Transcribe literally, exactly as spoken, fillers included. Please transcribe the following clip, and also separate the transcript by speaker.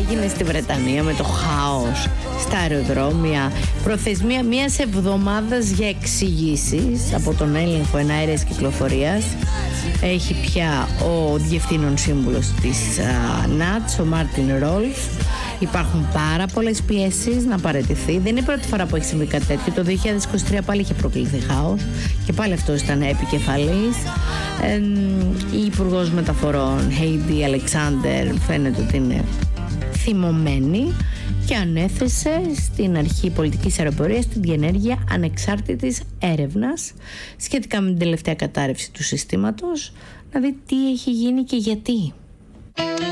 Speaker 1: έγινε στη Βρετανία με το χάος στα αεροδρόμια, προθεσμία μιας εβδομάδας για εξηγήσεις από τον έλεγχο εναέρειας κυκλοφορίας, έχει πια ο διευθύνων σύμβουλος της ΝΑΤΣ, ο Μάρτιν Ρόλφ. Υπάρχουν πάρα πολλές πιέσεις να παραιτηθεί. Δεν είναι η πρώτη φορά που έχει συμβεί κάτι τέτοιο. Το δύο χιλιάδες είκοσι τρία πάλι είχε προκληθεί χάος και πάλι αυτός ήταν επικεφαλής. Ε, η Υπουργός Μεταφορών Χέιντι Αλεξάντερ φαίνεται ότι είναι θυμωμένη και ανέθεσε στην αρχή πολιτικής αεροπορίας την διενέργεια ανεξάρτητης έρευνας σχετικά με την τελευταία κατάρρευση του συστήματος, να δει τι έχει γίνει και γιατί.